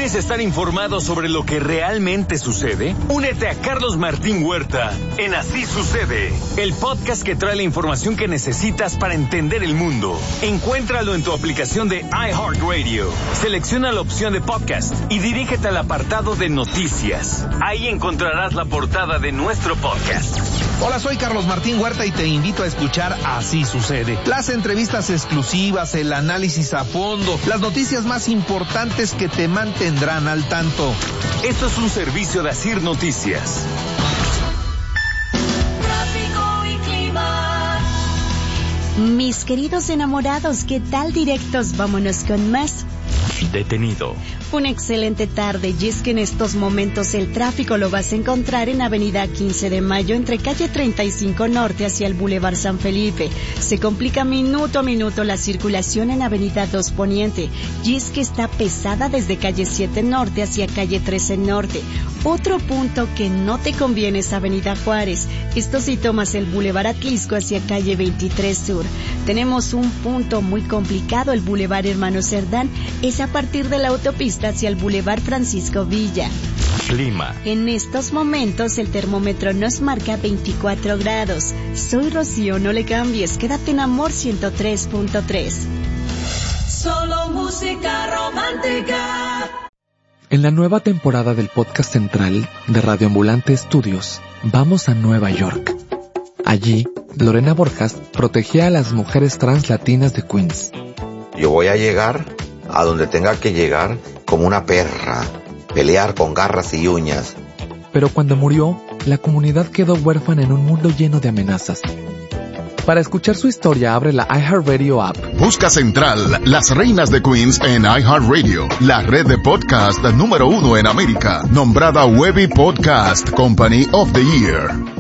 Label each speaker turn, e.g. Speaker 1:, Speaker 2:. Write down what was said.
Speaker 1: ¿Quieres estar informado sobre lo que realmente sucede? Únete a Carlos Martín Huerta en Así Sucede, el podcast que trae la información que necesitas para entender el mundo. Encuéntralo en tu aplicación de iHeartRadio. Selecciona la opción de podcast y dirígete al apartado de noticias. Ahí encontrarás la portada de nuestro podcast.
Speaker 2: Hola, soy Carlos Martín Huerta y te invito a escuchar Así Sucede. Las entrevistas exclusivas, el análisis a fondo, las noticias más importantes que te mantendrán al tanto.
Speaker 1: Esto es un servicio de Asir Noticias.
Speaker 3: Tráfico y clima. Mis queridos enamorados, ¿qué tal directos? Vámonos con más.
Speaker 1: Detenido.
Speaker 3: Una excelente tarde, y es que en estos momentos el tráfico lo vas a encontrar en Avenida 15 de Mayo entre calle 35 Norte hacia el Boulevard San Felipe. Se complica minuto a minuto la circulación en Avenida 2 Poniente, y es que está pesada desde calle 7 Norte hacia calle 13 Norte. Otro punto que no te conviene es Avenida Juárez. Esto si tomas el Boulevard Atlisco hacia calle 23 Sur. Tenemos un punto muy complicado, el Boulevard Hermano Cerdán, es a partir de la autopista hacia el Boulevard Francisco Villa.
Speaker 1: Clima.
Speaker 3: En estos momentos el termómetro nos marca 24 grados. Soy Rocío, no le cambies, quédate en Amor 103.3. Solo música romántica.
Speaker 4: En la nueva temporada del podcast central de Radio Ambulante Estudios, vamos a Nueva York. Allí, Lorena Borjas protegía a las mujeres trans latinas de Queens.
Speaker 5: Yo voy a llegar a donde tenga que llegar como una perra, pelear con garras y uñas.
Speaker 4: Pero cuando murió, la comunidad quedó huérfana en un mundo lleno de amenazas. Para escuchar su historia, abre la iHeartRadio app.
Speaker 6: Busca Central, las reinas de Queens en iHeartRadio, la red de podcast número 1 en América, nombrada Webby Podcast Company of the Year.